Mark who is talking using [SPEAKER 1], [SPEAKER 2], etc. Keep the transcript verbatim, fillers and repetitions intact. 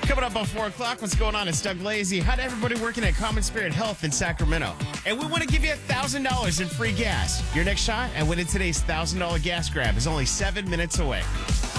[SPEAKER 1] Coming up on four o'clock, what's going on? It's Doug Lazy. How'd everybody working at Common Spirit Health in Sacramento? And we want to give you one thousand dollars in free gas. Your next shot at winning today's one thousand dollars gas grab is only seven minutes away.